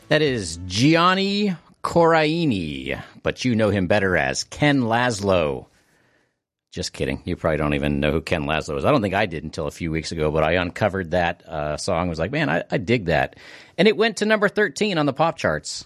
That is Gianni Coraini, but you know him better as Ken Laszlo. Just kidding. You probably don't even know who Ken Laszlo is. I don't think I did until a few weeks ago, but I uncovered that song. I was like, man, I dig that. And it went to number 13 on the pop charts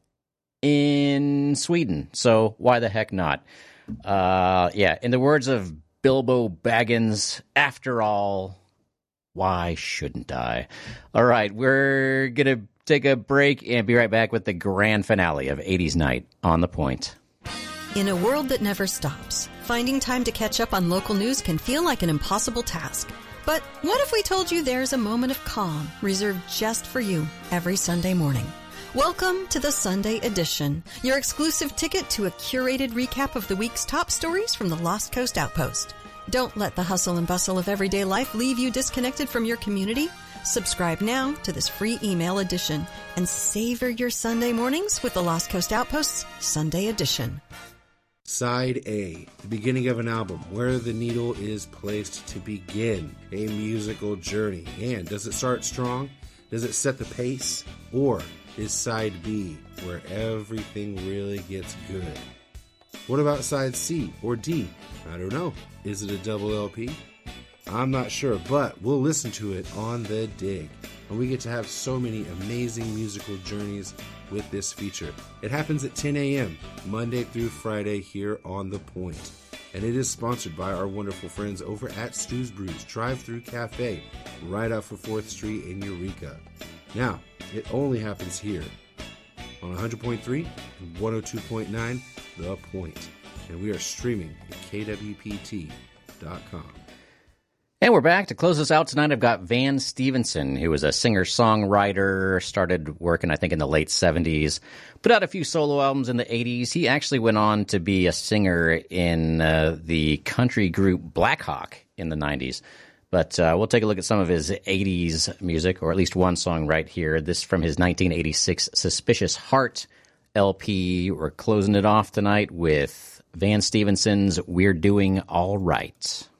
in Sweden. So why the heck not? Yeah, in the words of Bilbo Baggins, after all, why shouldn't I? All right, we're going to take a break and be right back with the grand finale of 80s Night on The Point. In a world that never stops, finding time to catch up on local news can feel like an impossible task. But what if we told you there's a moment of calm reserved just for you every Sunday morning? Welcome to the Sunday Edition, your exclusive ticket to a curated recap of the week's top stories from the Lost Coast Outpost. Don't let the hustle and bustle of everyday life leave you disconnected from your community. Subscribe now to this free email edition and savor your Sunday mornings with the Lost Coast Outpost's Sunday Edition. Side A, the beginning of an album, where the needle is placed to begin a musical journey. And does it start strong? Does it set the pace? Or is Side B, where everything really gets good? What about Side C or D? I don't know. Is it a double LP? I'm not sure, but we'll listen to it on The Dig. And we get to have so many amazing musical journeys with this feature. It happens at 10 a.m. Monday through Friday here on The Point. And it is sponsored by our wonderful friends over at Stu's Brews Drive-Thru Cafe, right off of 4th Street in Eureka. Now, it only happens here on 100.3 and 102.9 The Point. And we are streaming at kwpt.com. And we're back. To close us out tonight, I've got Van Stevenson, who was a singer-songwriter, started working, I think, in the late 70s, put out a few solo albums in the 80s. He actually went on to be a singer in the country group Black Hawk in the 90s. But we'll take a look at some of his 80s music, or at least one song right here. This from his 1986 Suspicious Heart LP. We're closing it off tonight with Van Stevenson's We're Doing All Right.